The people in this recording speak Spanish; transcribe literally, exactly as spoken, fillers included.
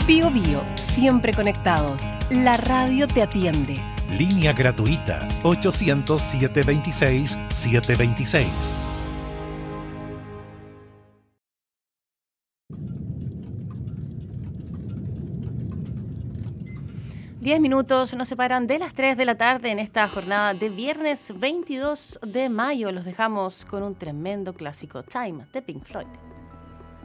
Bío Bío, siempre conectados. La radio te atiende. Línea gratuita ochocientos, setecientos veintiséis, setecientos veintiséis. Diez minutos nos separan de las tres de la tarde en esta jornada de viernes veintidós de mayo. Los dejamos con un tremendo clásico, Time, de Pink Floyd.